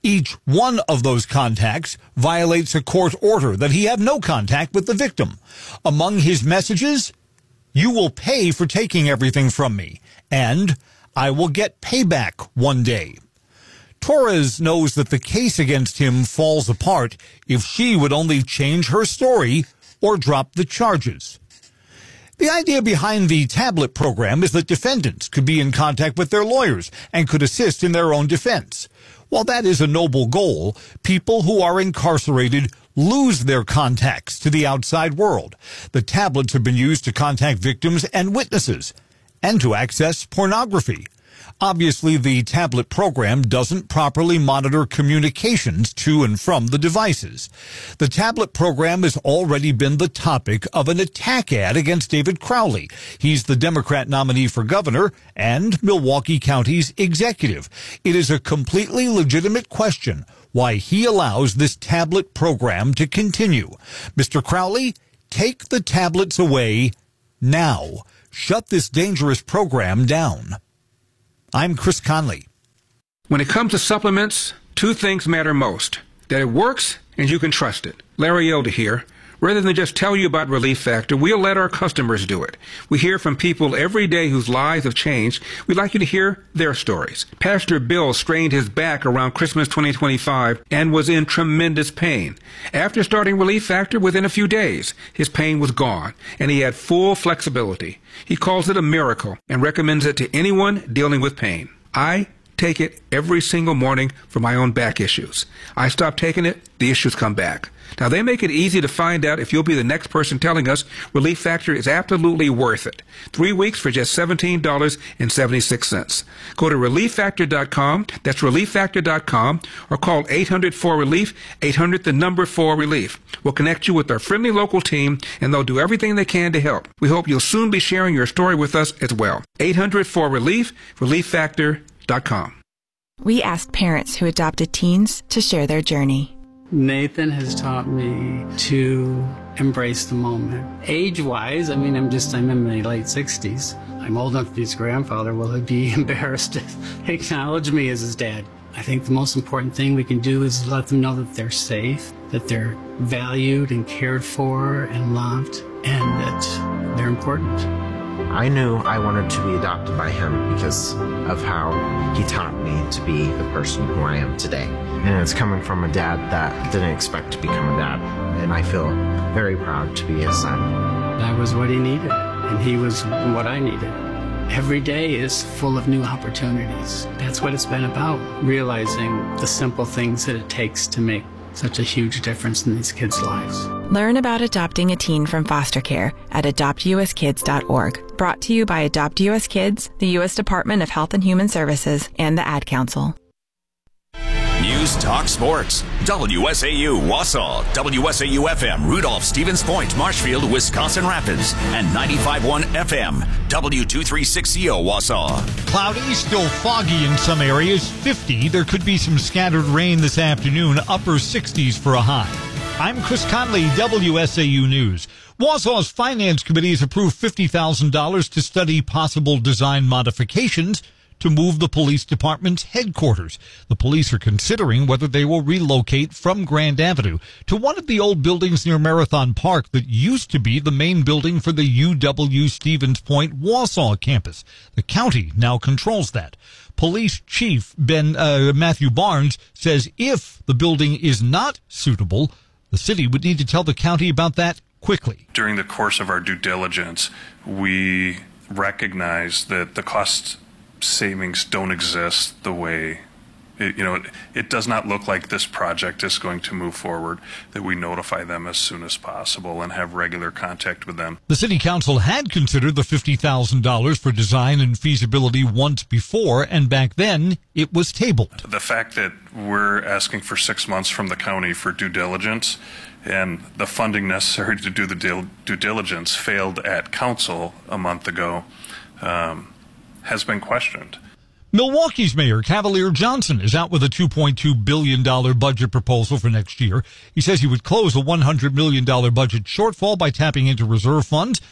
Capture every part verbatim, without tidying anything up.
Each one of those contacts violates a court order that he have no contact with the victim. Among his messages, "You will pay for taking everything from me," and "I will get payback one day." Torres knows that the case against him falls apart if she would only change her story or drop the charges. The idea behind the tablet program is that defendants could be in contact with their lawyers and could assist in their own defense. While that is a noble goal, people who are incarcerated lose their contacts to the outside world. The tablets have been used to contact victims and witnesses and to access pornography. Obviously, the tablet program doesn't properly monitor communications to and from the devices. The tablet program has already been the topic of an attack ad against David Crowley. He's the Democrat nominee for governor and Milwaukee County's executive. It is a completely legitimate question why he allows this tablet program to continue. Mister Crowley, take the tablets away now. Shut this dangerous program down. I'm Chris Conley. When it comes to supplements, two things matter most: that it works and you can trust it. Larry Elder here. Rather than just tell you about Relief Factor, we'll let our customers do it. We hear from people every day whose lives have changed. We'd like you to hear their stories. Pastor Bill strained his back around Christmas twenty twenty-five and was in tremendous pain. After starting Relief Factor, within a few days, his pain was gone, and he had full flexibility. He calls it a miracle and recommends it to anyone dealing with pain. I take it every single morning for my own back issues. I stop taking it, the issues come back. Now, they make it easy to find out if you'll be the next person telling us Relief Factor is absolutely worth it. Three weeks for just seventeen dollars and seventy-six cents. Go to relief factor dot com, that's relief factor dot com, or call eight hundred four relief, eight hundred the number four relief. We'll connect you with our friendly local team, and they'll do everything they can to help. We hope you'll soon be sharing your story with us as well. eight hundred four relief, relief factor dot com. We asked parents who adopted teens to share their journey. Nathan has taught me to embrace the moment. Age-wise, I mean, I'm just, I'm in my late sixties. I'm old enough to be his grandfather. Will he be embarrassed to acknowledge me as his dad? I think the most important thing we can do is let them know that they're safe, that they're valued and cared for and loved, and that they're important. I knew I wanted to be adopted by him because of how he taught me to be the person who I am today. And it's coming from a dad that didn't expect to become a dad. And I feel very proud to be his son. That was what he needed, and he was what I needed. Every day is full of new opportunities. That's what it's been about, realizing the simple things that it takes to make such a huge difference in these kids' lives. Learn about adopting a teen from foster care at adopt u s kids dot org. Brought to you by Adopt U S Kids, the U S Department of Health and Human Services, and the Ad Council. News Talk Sports. W S A U Wausau, W S A U F M Rudolph, Stevens Point, Marshfield, Wisconsin Rapids, and ninety-five point one F M W two thirty-six C O Wausau. Cloudy, still foggy in some areas, fifty. There could be some scattered rain this afternoon, upper sixties for a high. I'm Chris Conley, W S A U News. Wausau's Finance Committee has approved fifty thousand dollars to study possible design modifications to move the police department's headquarters. The police are considering whether they will relocate from Grand Avenue to one of the old buildings near Marathon Park that used to be the main building for the U W Stevens Point Wausau campus. The county now controls that. Police Chief Ben uh, Matthew Barnes says if the building is not suitable, the city would need to tell the county about that quickly. During the course of our due diligence, we recognize that the cost savings don't exist the way, it, you know, it, it does not look like this project is going to move forward, that we notify them as soon as possible and have regular contact with them. The city council had considered the fifty thousand dollars for design and feasibility once before, and back then it was tabled. The fact that we're asking for six months from the county for due diligence and the funding necessary to do the due, due diligence failed at council a month ago um, has been questioned. Milwaukee's Mayor Cavalier Johnson is out with a two point two billion dollars budget proposal for next year. He says he would close a one hundred million dollars budget shortfall by tapping into reserve funds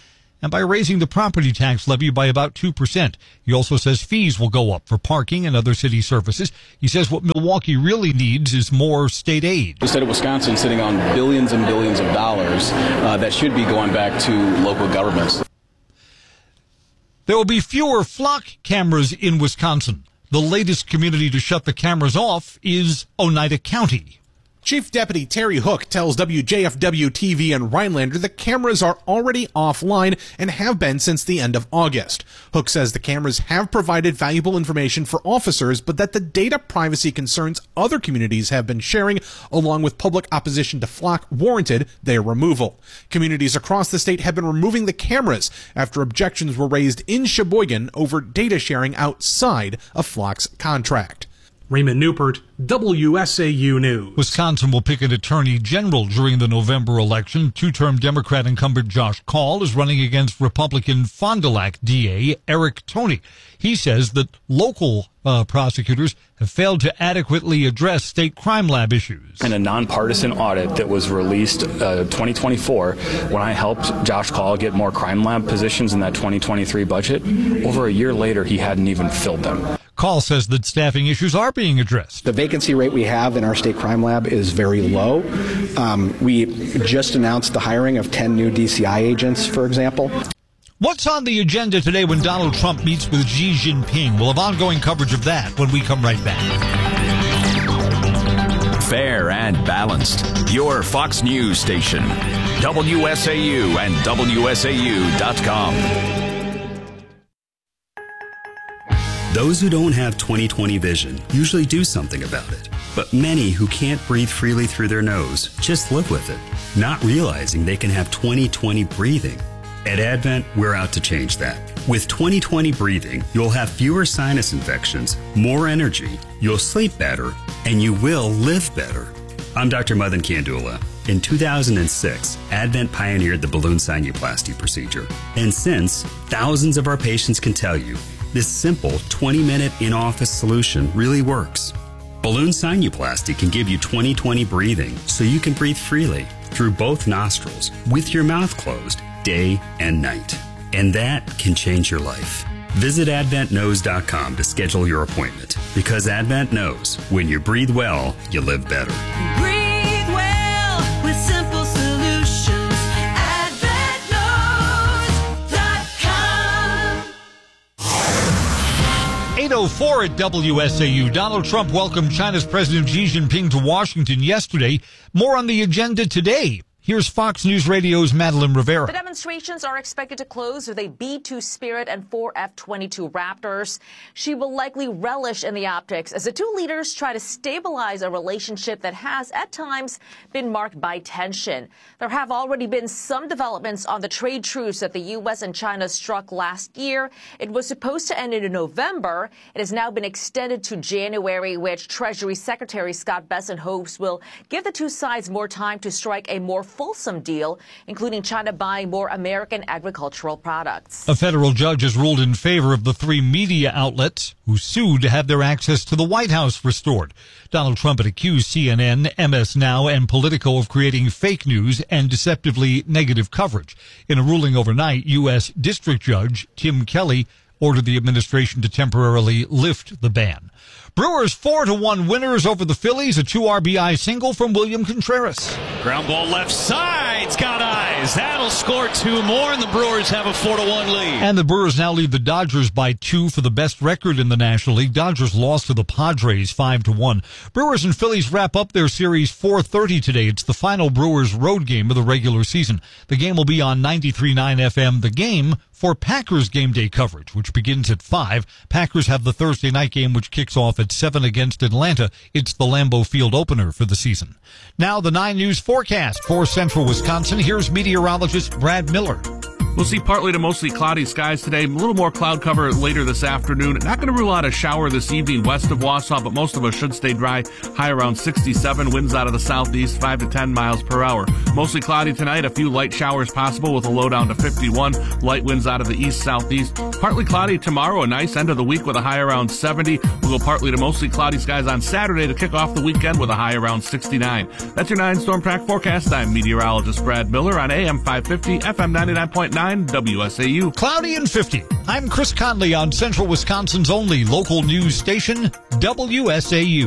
and by raising the property tax levy by about two percent. He also says fees will go up for parking and other city services. He says what Milwaukee really needs is more state aid. The state of Wisconsin sitting on billions and billions of dollars uh, that should be going back to local governments. There will be fewer flock cameras in Wisconsin. The latest community to shut the cameras off is Oneida County. Chief Deputy Terry Hook tells W J F W T V and Rhinelander the cameras are already offline and have been since the end of August. Hook says the cameras have provided valuable information for officers, but that the data privacy concerns other communities have been sharing, along with public opposition to flock, warranted their removal. Communities across the state have been removing the cameras after objections were raised in Sheboygan over data sharing outside of flock's contract. Raymond Newport, W S A U News. Wisconsin will pick an attorney general during the November election. Two-term Democrat incumbent Josh Kaul is running against Republican Fond du Lac D A Eric Toney. He says that local uh, prosecutors have failed to adequately address state crime lab issues. In a nonpartisan audit that was released uh, twenty twenty-four, when I helped Josh Kaul get more crime lab positions in that twenty twenty-three budget, over a year later he hadn't even filled them. Kaul says that staffing issues are being addressed. The vacancy rate we have in our state crime lab is very low. Um, we just announced the hiring of ten new D C I agents, for example. What's on the agenda today when Donald Trump meets with Xi Jinping? We'll have ongoing coverage of that when we come right back. Fair and balanced. Your Fox News station. W S A U and W S A U dot com. Those who don't have twenty twenty vision usually do something about it. But many who can't breathe freely through their nose just live with it, not realizing they can have twenty twenty breathing. At Advent, we're out to change that. With twenty twenty breathing, you'll have fewer sinus infections, more energy, you'll sleep better, and you will live better. I'm Doctor Madan Kandula. In two thousand six, Advent pioneered the balloon sinuplasty procedure. And since, thousands of our patients can tell you, this simple twenty-minute in-office solution really works. Balloon sinuplasty can give you twenty twenty breathing so you can breathe freely through both nostrils with your mouth closed day and night. And that can change your life. Visit advent knows dot com to schedule your appointment, because Advent knows when you breathe well, you live better. Breathe well with simple solutions. advent knows dot com. eight oh four at W S A U. Donald Trump welcomed China's President Xi Jinping to Washington yesterday. More on the agenda today. Here's Fox News Radio's Madeline Rivera. The demonstrations are expected to close with a B two Spirit and four F twenty-two Raptors. She will likely relish in the optics as the two leaders try to stabilize a relationship that has, at times, been marked by tension. There have already been some developments on the trade truce that the U S and China struck last year. It was supposed to end in November. It has now been extended to January, which Treasury Secretary Scott Bessent hopes will give the two sides more time to strike a more fulsome deal, including China buying more American agricultural products. A federal judge has ruled in favor of the three media outlets who sued to have their access to the White House restored. Donald Trump had accused C N N, M S Now, and Politico of creating fake news and deceptively negative coverage. In a ruling overnight, U S District Judge Tim Kelly ordered the administration to temporarily lift the ban. Brewers four to one winners over the Phillies, a two R B I single from William Contreras. Ground ball left side, it's got eyes. That'll score two more, and the Brewers have a four to one lead. And the Brewers now lead the Dodgers by two for the best record in the National League. Dodgers lost to the Padres five to one. Brewers and Phillies wrap up their series four thirty today. It's the final Brewers road game of the regular season. The game will be on ninety-three point nine F M. The Game for Packers game day coverage, which begins at five. Packers have the Thursday night game, which kicks off at seven against Atlanta. It's the Lambeau Field opener for the season. Now the nine News forecast for central Wisconsin. Here's meteorologist Brad Miller. We'll see partly to mostly cloudy skies today. A little more cloud cover later this afternoon. Not going to rule out a shower this evening west of Wausau, but most of us should stay dry. High around sixty-seven. Winds out of the southeast, five to ten miles per hour. Mostly cloudy tonight. A few light showers possible with a low down to fifty-one. Light winds out of the east-southeast. Partly cloudy tomorrow. A nice end of the week with a high around seventy. We'll go partly to mostly cloudy skies on Saturday to kick off the weekend with a high around sixty-nine. That's your nine Storm Track forecast. I'm meteorologist Brad Miller on A M five fifty, F M ninety-nine point nine. nine W S A U. Cloudy and fifty. I'm Chris Conley on Central Wisconsin's only local news station, W S A U.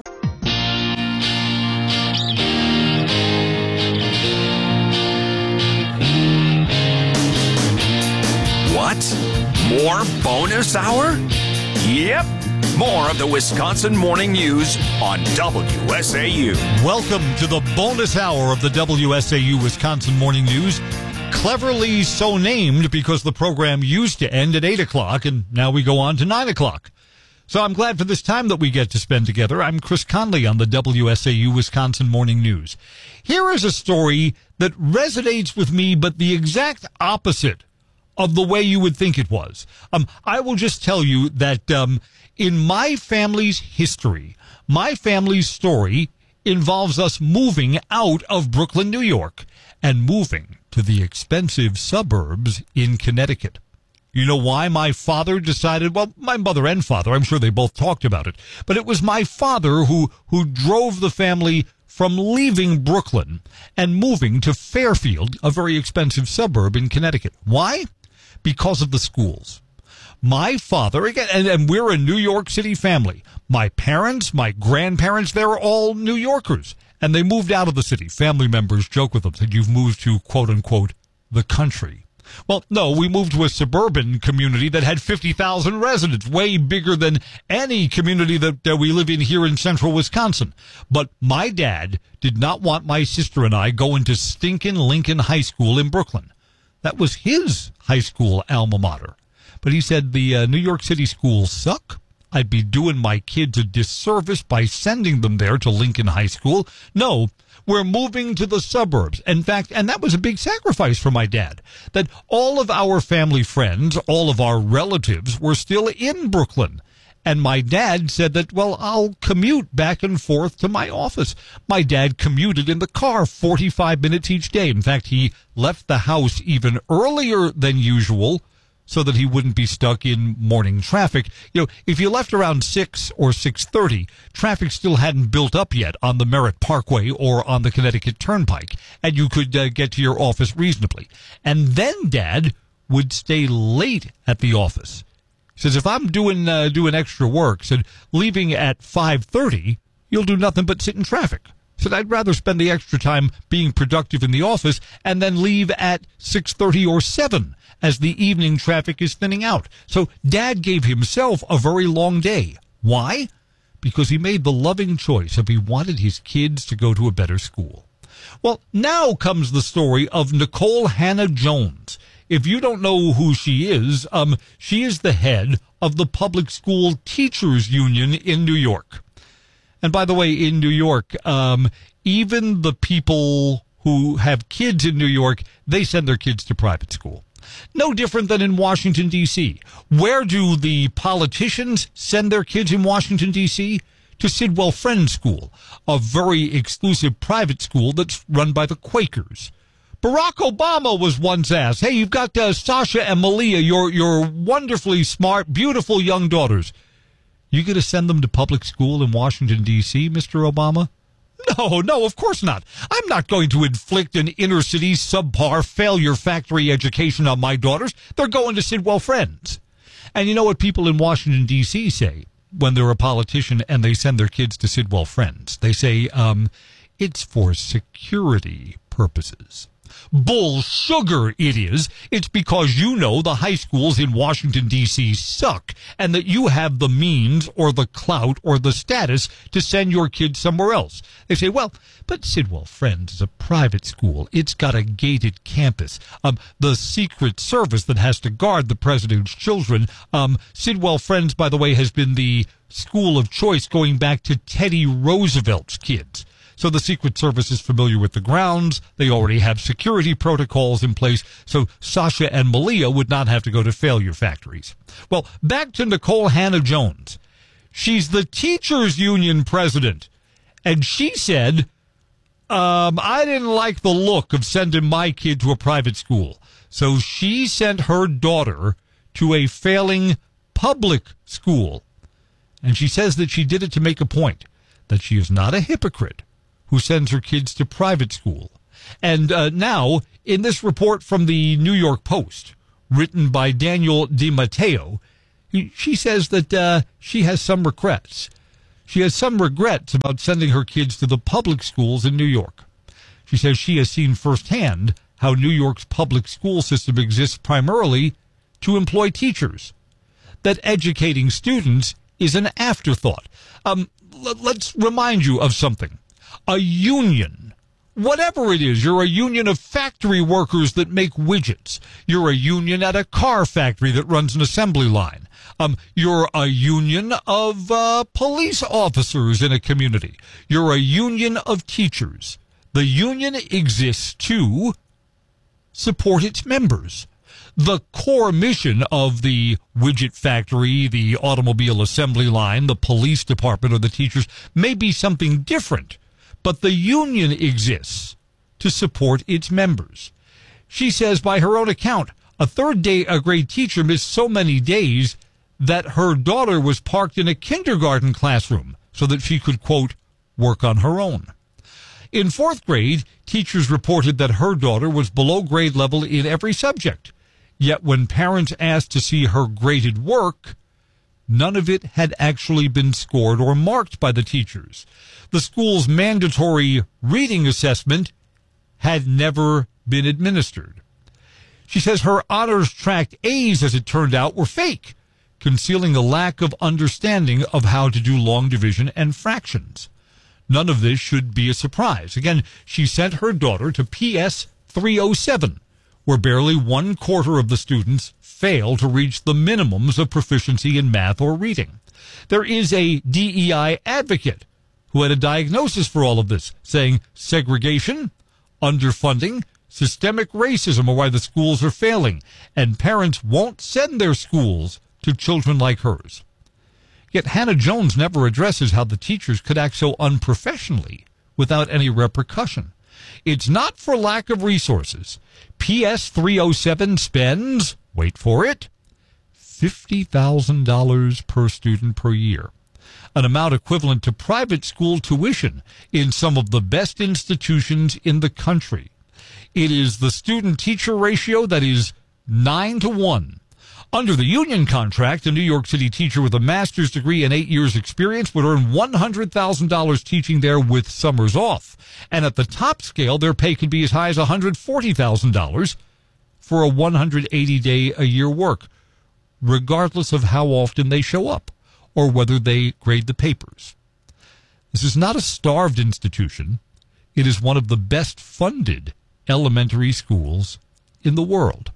What? More bonus hour? Yep. More of the Wisconsin Morning News on W S A U. Welcome to the bonus hour of the W S A U Wisconsin Morning News. Cleverly so named because the program used to end at eight o'clock, and now we go on to nine o'clock. So I'm glad for this time that we get to spend together. I'm Chris Conley on the W S A U Wisconsin Morning News. Here is a story that resonates with me, but the exact opposite of the way you would think it was. Um, I will just tell you that um, in my family's history, my family's story involves us moving out of Brooklyn, New York, and moving to the expensive suburbs in Connecticut. You know why my father decided, well, my mother and father, I'm sure they both talked about it, but it was my father who, who drove the family from leaving Brooklyn and moving to Fairfield, a very expensive suburb in Connecticut. Why? Because of the schools. My father, again, and, and we're a New York City family. My parents, my grandparents, they're all New Yorkers. And they moved out of the city. Family members joke with them, said, you've moved to, quote unquote, the country. Well, no, we moved to a suburban community that had fifty thousand residents, way bigger than any community that, that we live in here in central Wisconsin. But my dad did not want my sister and I going to stinking Lincoln High School in Brooklyn. That was his high school alma mater. But he said the uh, New York City schools suck. I'd be doing my kids a disservice by sending them there to Lincoln High School. No, we're moving to the suburbs. In fact, and that was a big sacrifice for my dad, that all of our family friends, all of our relatives were still in Brooklyn. And my dad said that, well, I'll commute back and forth to my office. My dad commuted in the car forty-five minutes each day. In fact, he left the house even earlier than usual so that he wouldn't be stuck in morning traffic. You know, if you left around six or six thirty, traffic still hadn't built up yet on the Merritt Parkway or on the Connecticut Turnpike, and you could uh, get to your office reasonably. And then Dad would stay late at the office. He says, if I'm doing uh, doing extra work, said, leaving at five thirty, you'll do nothing but sit in traffic. Said, I'd rather spend the extra time being productive in the office and then leave at six thirty or seven as the evening traffic is thinning out. So Dad gave himself a very long day. Why? Because he made the loving choice of he wanted his kids to go to a better school. Well, now comes the story of Nikole Hannah-Jones. If you don't know who she is, um, she is the head of the Public School Teachers Union in New York. And by the way, in New York, um, even the people who have kids in New York, they send their kids to private school. No different than in Washington, D C. Where do the politicians send their kids in Washington, D C? To Sidwell Friends School, a very exclusive private school that's run by the Quakers. Barack Obama was once asked, hey, you've got uh, Sasha and Malia, your, your wonderfully smart, beautiful young daughters. You going to send them to public school in Washington, D C, Mister Obama? No, no, of course not. I'm not going to inflict an inner-city, subpar, failure factory education on my daughters. They're going to Sidwell Friends. And you know what people in Washington, D C say when they're a politician and they send their kids to Sidwell Friends? They say, um, it's for security purposes. Bull sugar it is. It's because you know the high schools in Washington, D C suck and that you have the means or the clout or the status to send your kids somewhere else. They say, well, but Sidwell Friends is a private school. It's got a gated campus. Um, the Secret Service that has to guard the president's children. Um, Sidwell Friends, by the way, has been the school of choice going back to Teddy Roosevelt's kids. So the Secret Service is familiar with the grounds. They already have security protocols in place. So Sasha and Malia would not have to go to failure factories. Well, back to Nikole Hannah-Jones. She's the teachers union president. And she said, um, I didn't like the look of sending my kid to a private school. So she sent her daughter to a failing public school. And she says that she did it to make a point, that she is not a hypocrite who sends her kids to private school. And uh, now, in this report from the New York Post, written by Daniel DiMatteo, she says that uh, she has some regrets. She has some regrets about sending her kids to the public schools in New York. She says she has seen firsthand how New York's public school system exists primarily to employ teachers, that educating students is an afterthought. Um, l- let's remind you of something. A union, whatever it is, you're a union of factory workers that make widgets. You're a union at a car factory that runs an assembly line. Um, you're a union of uh, police officers in a community. You're a union of teachers. The union exists to support its members. The core mission of the widget factory, the automobile assembly line, the police department, or the teachers may be something different, but the union exists to support its members. She says, by her own account, a third day a grade teacher missed so many days that her daughter was parked in a kindergarten classroom so that she could, quote, work on her own. In fourth grade, teachers reported that her daughter was below grade level in every subject. Yet when parents asked to see her graded work, none of it had actually been scored or marked by the teachers. The school's mandatory reading assessment had never been administered. She says her honors track A's, as it turned out, were fake, concealing a lack of understanding of how to do long division and fractions. None of this should be a surprise. Again, she sent her daughter to P S three oh seven, where barely one quarter of the students fail to reach the minimums of proficiency in math or reading. There is a D E I advocate who had a diagnosis for all of this, saying segregation, underfunding, systemic racism are why the schools are failing, and parents won't send their schools to children like hers. Yet Hannah Jones never addresses how the teachers could act so unprofessionally without any repercussion. It's not for lack of resources. P S three oh seven spends, wait for it, fifty thousand dollars per student per year, an amount equivalent to private school tuition in some of the best institutions in the country. It is the student-teacher ratio that is nine to one. Under the union contract, a New York City teacher with a master's degree and eight years experience would earn one hundred thousand dollars teaching there with summers off. And at the top scale, their pay can be as high as one hundred forty thousand dollars for a one hundred eighty day a year work, regardless of how often they show up or whether they grade the papers. This is not a starved institution. It is one of the best funded elementary schools in the world.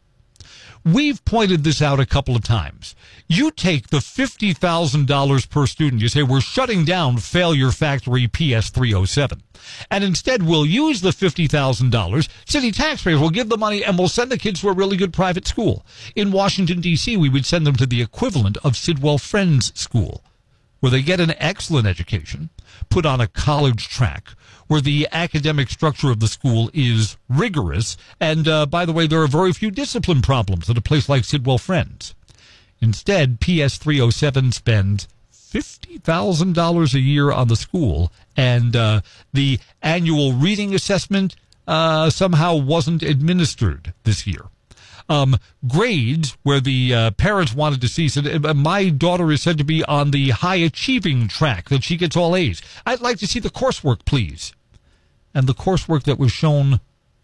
We've pointed this out a couple of times. You take the fifty thousand dollars per student, you say, we're shutting down Failure Factory P S three oh seven. And instead, we'll use the fifty thousand dollars. City taxpayers will give the money and we'll send the kids to a really good private school. In Washington, D C, we would send them to the equivalent of Sidwell Friends School, where they get an excellent education, put on a college track, where the academic structure of the school is rigorous. And, uh, by the way, there are very few discipline problems at a place like Sidwell Friends. Instead, P S three oh seven spends fifty thousand dollars a year on the school, and uh, the annual reading assessment uh, somehow wasn't administered this year. Um, grades, where the uh, parents wanted to see, said, my daughter is said to be on the high achieving track, that she gets all A's. I'd like to see the coursework, please. And the coursework that was shown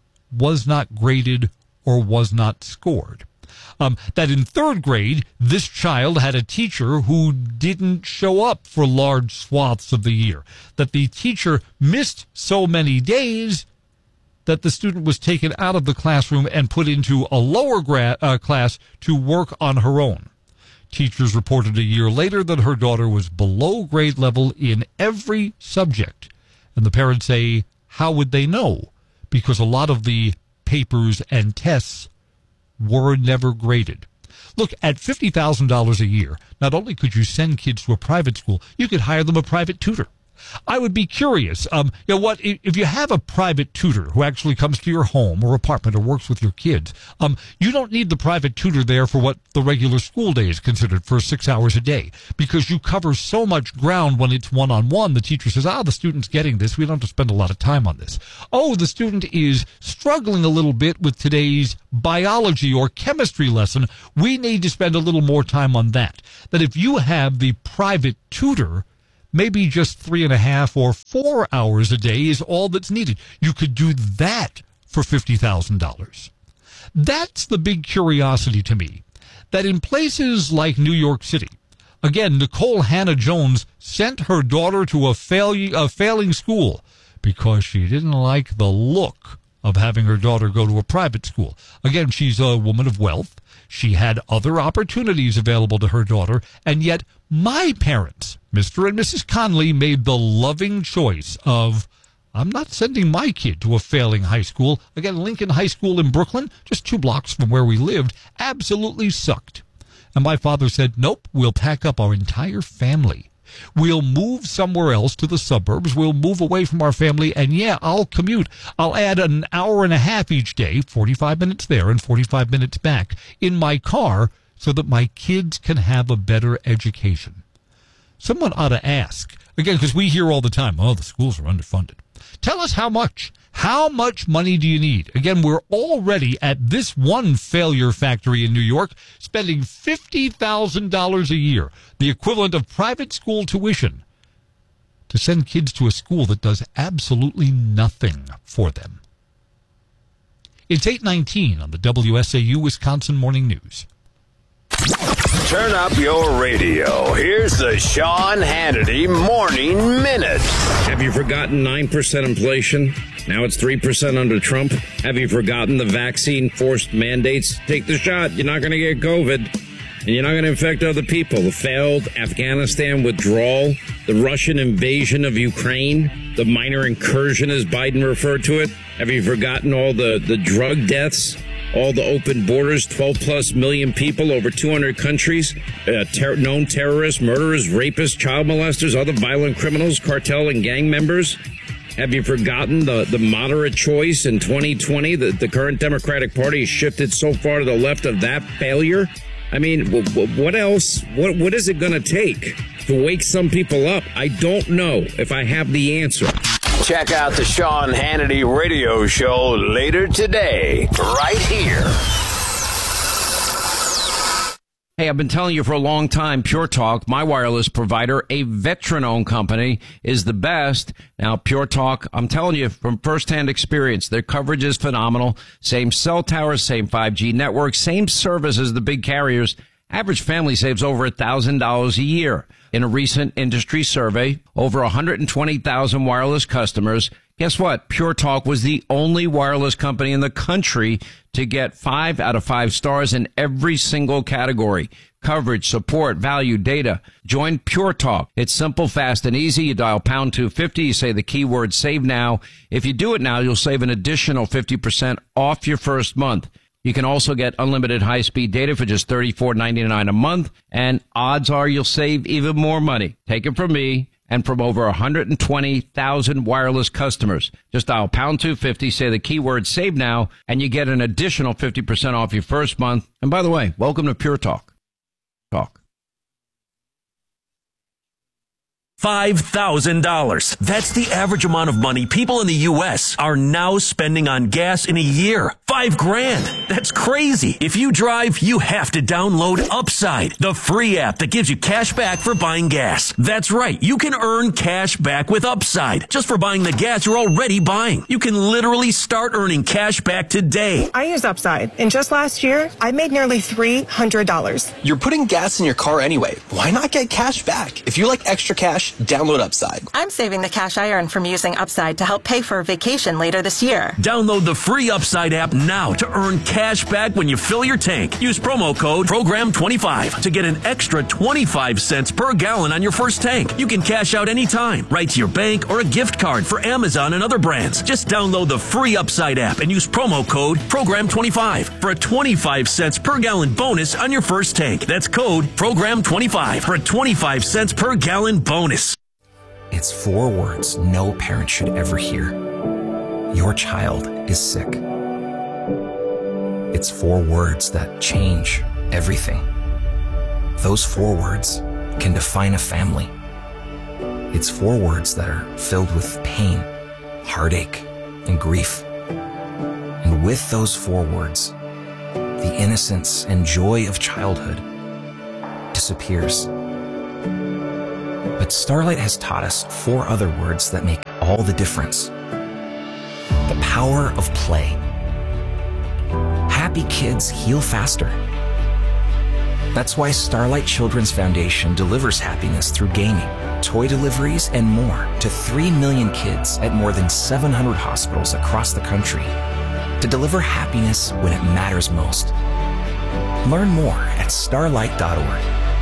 was not graded or was not scored. Um, that in third grade, this child had a teacher who didn't show up for large swaths of the year. That the teacher missed so many days that the student was taken out of the classroom and put into a lower gra- uh, class to work on her own. Teachers reported a year later that her daughter was below grade level in every subject. And the parents say, how would they know? Because a lot of the papers and tests were never graded. Look, at fifty thousand dollars a year, not only could you send kids to a private school, you could hire them a private tutor. I would be curious, um, you know what, if you have a private tutor who actually comes to your home or apartment or works with your kids, um, you don't need the private tutor there for what the regular school day is considered, for six hours a day, because you cover so much ground when it's one-on-one. The teacher says, ah, the student's getting this. We don't have to spend a lot of time on this. Oh, the student is struggling a little bit with today's biology or chemistry lesson. We need to spend a little more time on that. That if you have the private tutor, maybe just three and a half or four hours a day is all that's needed. You could do that for fifty thousand dollars. That's the big curiosity to me, that in places like New York City, again, Nicole Hannah-Jones sent her daughter to a, fail- a failing school because she didn't like the look of having her daughter go to a private school. Again, she's a woman of wealth. She had other opportunities available to her daughter, and yet my parents, Mister and Missus Conley, made the loving choice of, I'm not sending my kid to a failing high school. Again, Lincoln High School in Brooklyn, just two blocks from where we lived, absolutely sucked. And my father said, nope, we'll pack up our entire family. We'll move somewhere else to the suburbs. We'll move away from our family. And yeah, I'll commute. I'll add an hour and a half each day, forty-five minutes there and forty-five minutes back, in my car so that my kids can have a better education. Someone ought to ask, again, because we hear all the time, oh, the schools are underfunded. Tell us how much. How much money do you need? Again, we're already at this one failure factory in New York spending fifty thousand dollars a year, the equivalent of private school tuition, to send kids to a school that does absolutely nothing for them. It's eight nineteen on the W S A U Wisconsin Morning News. Turn up your radio. Here's the Sean Hannity Morning Minute. Have you forgotten nine percent inflation? Now it's three percent under Trump. Have you forgotten the vaccine forced mandates? Take the shot. You're not going to get COVID. And you're not going to infect other people. The failed Afghanistan withdrawal, the Russian invasion of Ukraine, the minor incursion, as Biden referred to it. Have you forgotten all the, the drug deaths? All the open borders, twelve plus million people, over two hundred countries, uh, ter- known terrorists, murderers, rapists, child molesters, other violent criminals, cartel and gang members. Have you forgotten the, the moderate choice in twenty twenty? The, the current Democratic Party has shifted so far to the left of that failure. I mean, w- w- what else? What What is it going to take to wake some people up? I don't know if I have the answer. Check out the Sean Hannity radio show later today, right here. Hey, I've been telling you for a long time, Pure Talk, my wireless provider, a veteran-owned company, is the best. Now, Pure Talk, I'm telling you from firsthand experience, their coverage is phenomenal. Same cell towers, same five G network, same service as the big carriers. Average family saves over one thousand dollars a year. In a recent industry survey, over one hundred twenty thousand wireless customers. Guess what? Pure Talk was the only wireless company in the country to get five out of five stars in every single category. Coverage, support, value, data. Join Pure Talk. It's simple, fast, and easy. You dial pound two fifty. You say the keyword save now. If you do it now, you'll save an additional fifty percent off your first month. You can also get unlimited high-speed data for just thirty-four ninety-nine a month, and odds are you'll save even more money. Take it from me and from over one hundred twenty thousand wireless customers. Just dial pound two fifty, say the keyword save now, and you get an additional fifty percent off your first month. And by the way, welcome to Pure Talk. Talk. five thousand dollars. That's the average amount of money people in the U S are now spending on gas in a year. Five grand. That's crazy. If you drive, you have to download Upside, the free app that gives you cash back for buying gas. That's right. You can earn cash back with Upside just for buying the gas you're already buying. You can literally start earning cash back today. I use Upside, and just last year, I made nearly three hundred dollars. You're putting gas in your car anyway. Why not get cash back? If you like extra cash, download Upside. I'm saving the cash I earn from using Upside to help pay for a vacation later this year. Download the free Upside app now to earn cash back when you fill your tank. Use promo code program twenty-five to get an extra twenty-five cents per gallon on your first tank. You can cash out anytime, right to your bank or a gift card for Amazon and other brands. Just download the free Upside app and use promo code program twenty-five for a twenty-five cents per gallon bonus on your first tank. That's code program twenty-five for a twenty-five cents per gallon bonus. It's four words no parent should ever hear. Your child is sick. It's four words that change everything. Those four words can define a family. It's four words that are filled with pain, heartache, and grief. And with those four words, the innocence and joy of childhood disappears. But Starlight has taught us four other words that make all the difference. The power of play. Happy kids heal faster. That's why Starlight Children's Foundation delivers happiness through gaming, toy deliveries, and more to three million kids at more than seven hundred hospitals across the country to deliver happiness when it matters most. Learn more at starlight dot org.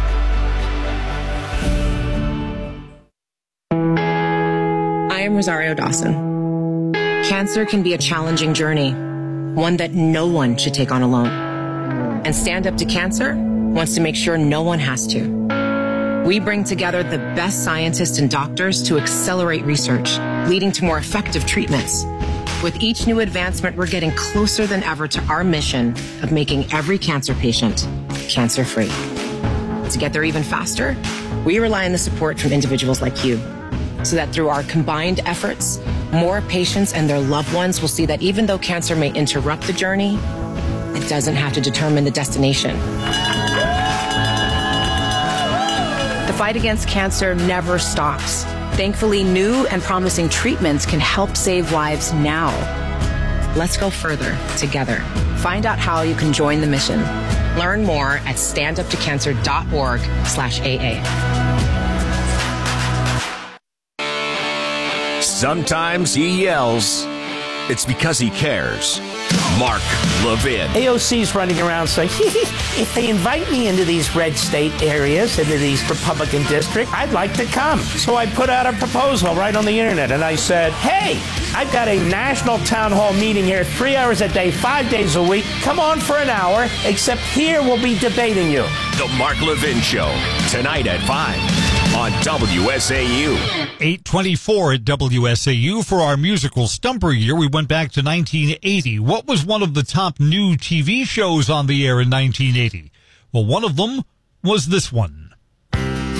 I am Rosario Dawson. Cancer can be a challenging journey, one that no one should take on alone. And Stand Up to Cancer wants to make sure no one has to. We bring together the best scientists and doctors to accelerate research, leading to more effective treatments. With each new advancement, we're getting closer than ever to our mission of making every cancer patient cancer-free. To get there even faster, we rely on the support from individuals like you, so that through our combined efforts, more patients and their loved ones will see that even though cancer may interrupt the journey, it doesn't have to determine the destination. The fight against cancer never stops. Thankfully, new and promising treatments can help save lives now. Let's go further together. Find out how you can join the mission. Learn more at stand up to cancer dot org slash A A. Sometimes he yells. It's because he cares. Mark Levin. A O C's running around saying, if they invite me into these red state areas, into these Republican districts, I'd like to come. So I put out a proposal right on the internet, and I said, hey, I've got a national town hall meeting here, three hours a day, five days a week. Come on for an hour, except here we'll be debating you. The Mark Levin Show, tonight at five on W S A U. eight twenty-four at W S A U. For our musical Stumper year, we went back to nineteen eighty. What was one of the top new T V shows on the air in nineteen eighty? Well, one of them was this one.